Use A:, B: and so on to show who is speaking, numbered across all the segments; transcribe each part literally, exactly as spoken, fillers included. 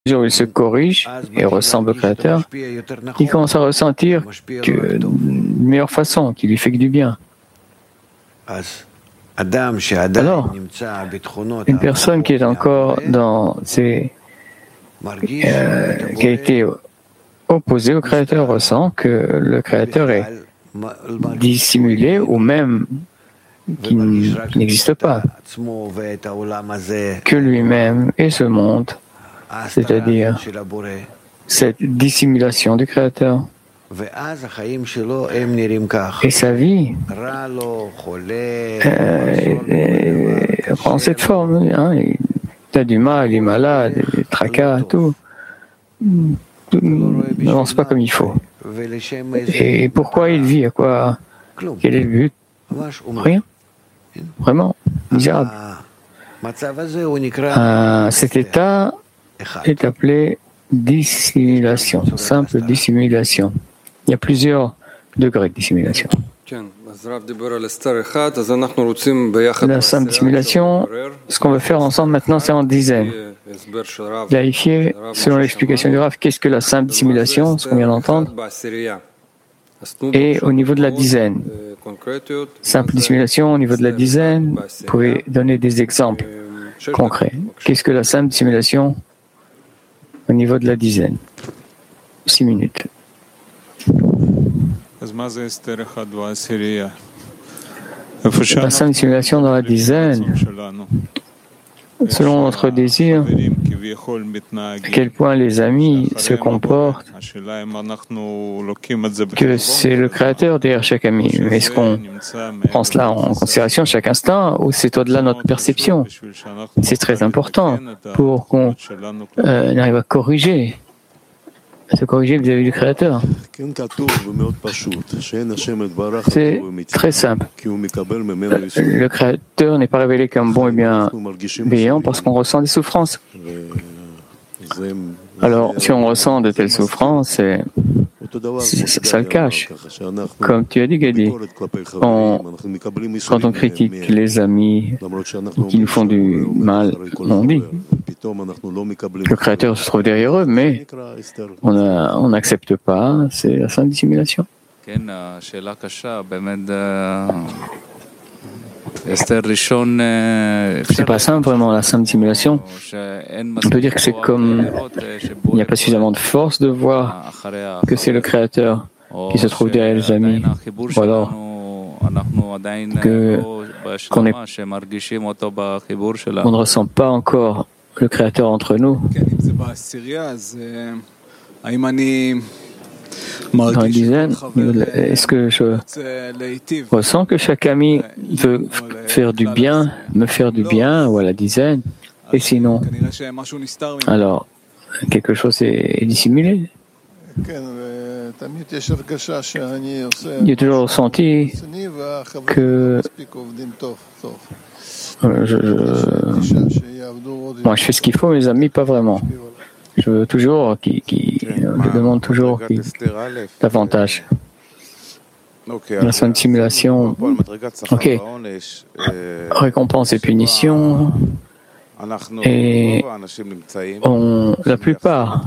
A: où il se corrige et ressemble au Créateur, il commence à ressentir que d'une meilleure façon, qui lui fait que du bien. Alors, une personne qui est encore dans ses, euh, qui a été opposée au Créateur ressent que le Créateur est dissimulé ou même qui n'existe pas, que lui-même et ce monde, c'est-à-dire cette dissimulation du Créateur. Et sa vie euh, prend cette forme. Hein, il a du mal, il est malade, il est tracas, tout. Tout n'avance pas comme il faut. Et pourquoi il vit? À quoi? Quel est le but? Rien. Vraiment misérable. Euh, cet état est appelé dissimulation, simple dissimulation. Il y a plusieurs degrés de dissimulation. La simple dissimulation, ce qu'on veut faire ensemble maintenant, c'est en dizaines. Vérifier, selon l'explication du Rav, qu'est-ce que la simple dissimulation, ce qu'on vient d'entendre, et au niveau de la dizaine. Simple dissimulation au niveau de la dizaine, vous pouvez donner des exemples concrets. Qu'est-ce que la simple dissimulation au niveau de la dizaine? Six minutes. La simple dissimulation dans la dizaine, selon notre désir, à quel point les amis se comportent, que c'est le Créateur derrière chaque ami. Est-ce qu'on prend cela en considération chaque instant ou c'est au-delà de notre perception? C'est très important pour qu'on euh, arrive à corriger, à se corriger vis-à-vis du Créateur. C'est très simple. Le Créateur n'est pas révélé comme bon et bienveillant parce qu'on ressent des souffrances. Alors, si on ressent de telles souffrances, c'est, ça, ça le cache. Comme tu as dit, Gadi, on, quand on critique les amis qui nous font du mal, on dit le Créateur se trouve derrière eux, mais on n'accepte pas, c'est la simple dissimulation. C'est pas simple vraiment la simple dissimulation. On peut dire que c'est comme il n'y a pas suffisamment de force de voir que c'est le Créateur qui se trouve derrière les amis, ou alors que qu'on est, on ne ressent pas encore le Créateur entre nous. Dans la dizaine, est-ce que je ressens que chaque ami veut faire du bien, me faire du bien, ou à la dizaine? Et sinon, alors, quelque chose est dissimulé. J'ai toujours ressenti que je, je, moi je fais ce qu'il faut, mes amis, pas vraiment. Je veux toujours, qui, qui, je demande toujours qui, davantage. La simple simulation, ok, récompense et punition, et on, la plupart,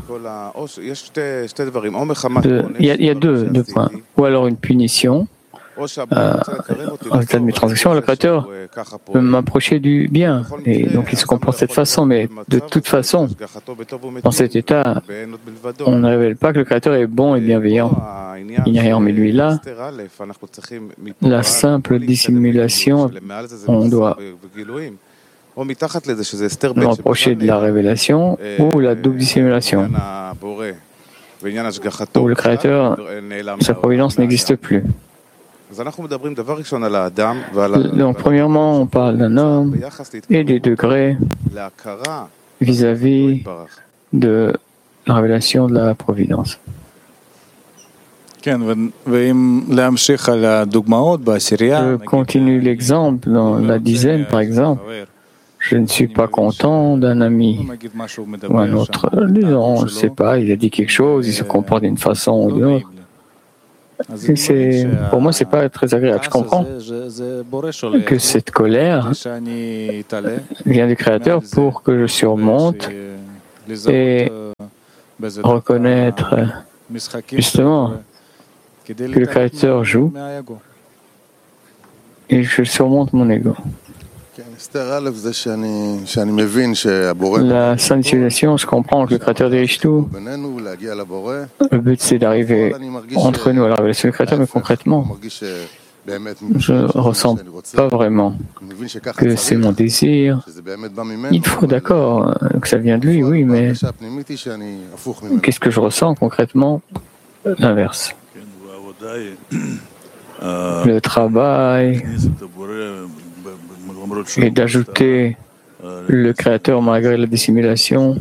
A: il y, y a deux, deux points, ou alors une punition, Euh, en état de mes transactions, le Créateur peut m'approcher du bien. Et donc il se comporte de cette façon. Mais de toute façon, dans cet état, on ne révèle pas que le Créateur est bon et bienveillant. Il n'y a rien mais lui là. La simple dissimulation, on doit nous rapprocher de la révélation ou la double dissimulation, où le Créateur, sa providence n'existe plus. Donc, premièrement, on parle d'un homme et des degrés vis-à-vis de la révélation de la providence. Je continue l'exemple dans la dizaine, par exemple. Je ne suis pas content d'un ami ou un autre. Disons, je ne sais pas, il a dit quelque chose, il se comporte d'une façon ou d'une autre. C'est, pour moi, c'est pas très agréable. Je comprends que cette colère vient du Créateur pour que je surmonte et reconnaître justement que le Créateur joue et que je surmonte mon ego. La sainte civilisation, je comprends que le Créateur dirige tout. Le but, c'est d'arriver entre nous à la révélation du Créateur, mais concrètement, je ne ressens pas vraiment que c'est mon désir. Il faut, d'accord, que ça vient de lui, oui, mais qu'est-ce que je ressens concrètement? L'inverse. Le travail et d'ajouter le Créateur malgré la dissimulation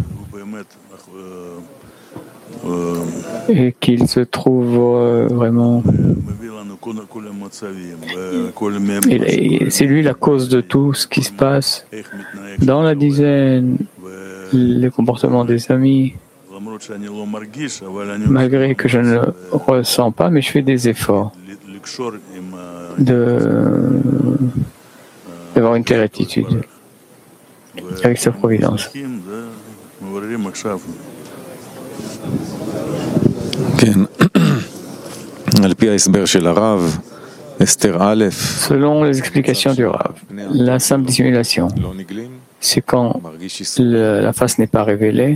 A: et qu'il se trouve vraiment. Et c'est lui la cause de tout ce qui se passe dans la dizaine, les comportements des amis, malgré que je ne le ressens pas, mais je fais des efforts de, d'avoir une telle attitude avec sa providence. Selon les explications du Rav, la simple dissimulation, c'est quand le, la face n'est pas révélée,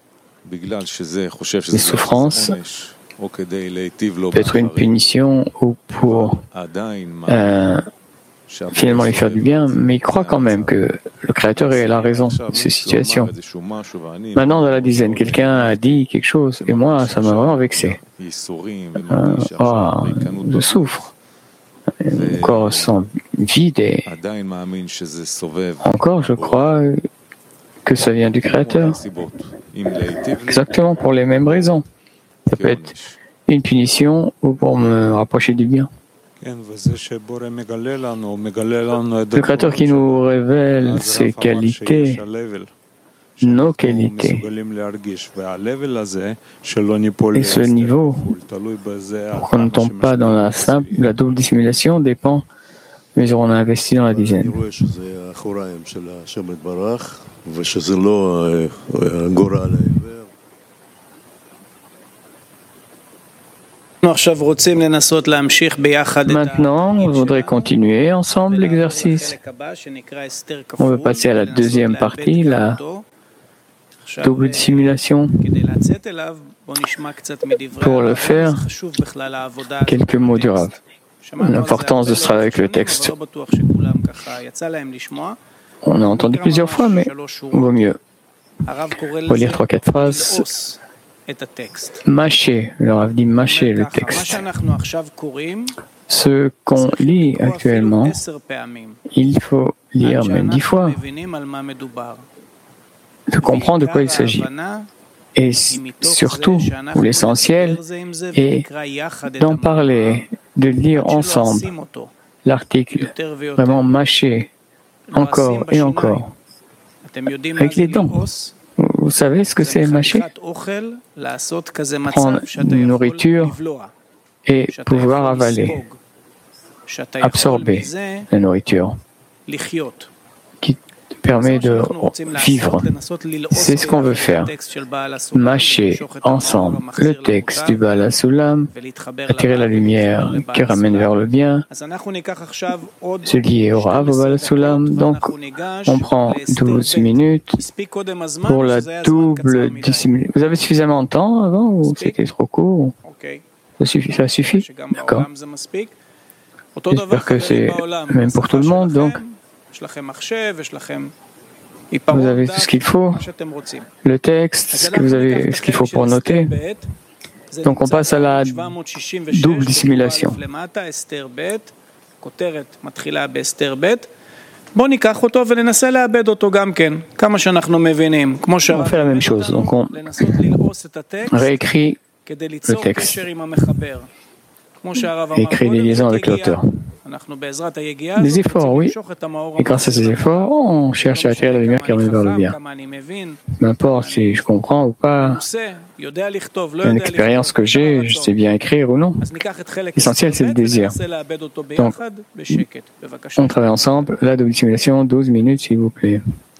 A: les souffrances peut être une punition ou pour euh, finalement lui faire du bien, mais il croit quand même que le Créateur est la raison de ces situations. Maintenant, dans la dizaine, quelqu'un a dit quelque chose et moi, ça m'a vraiment vexé. Euh, oh, je souffre. Mon corps sent vide et encore, je crois que ça vient du Créateur. Exactement pour les mêmes raisons. Ça peut être une punition ou pour me rapprocher du bien. Le Créateur qui nous révèle ses qualités, nos qualités. Et ce niveau, pour qu'on ne tombe pas dans la simple, la double dissimulation, dépend de la mesure où on a investi dans la dizaine. Maintenant, on voudrait continuer ensemble l'exercice. On veut passer à la deuxième partie, la double dissimulation. Pour le faire, quelques mots du Rav. L'importance de ce travail avec le texte. On a entendu plusieurs fois, mais il vaut mieux relire trois, quatre phrases. Mâcher, le Rav dit mâcher le texte. Ce qu'on lit actuellement, il faut lire même dix fois, de comprendre de quoi il s'agit. Et surtout, l'essentiel est d'en parler, de lire ensemble l'article, vraiment mâcher encore et encore, avec les dents. Vous savez ce que c'est mâcher? Prendre une nourriture et pouvoir avaler, absorber la nourriture qui permet de vivre. C'est ce qu'on veut faire. Mâcher ensemble le texte du Baal HaSulam, attirer la lumière qui ramène vers le bien, se lier au Rav, au Baal HaSulam. Donc, on prend douze minutes pour la double dissimulation. Vous avez suffisamment de temps avant ou c'était trop court? Ça suffit, ça suffit? D'accord. J'espère que c'est même pour tout le monde, donc. Vous avez tout ce qu'il faut, le texte, ce que vous avez, ce qu'il faut pour noter. Donc on passe à la double dissimulation. On fait la même chose. Donc on réécrit le texte, écrit des liaisons avec l'auteur. Des efforts, oui. Et grâce à ces efforts, on cherche à attirer la lumière qui ramène vers le bien. Peu importe si je comprends ou pas, une expérience que j'ai, je sais bien écrire ou non. L'essentiel, c'est le désir. Donc, on travaille ensemble. La double dissimulation, douze minutes, s'il vous plaît.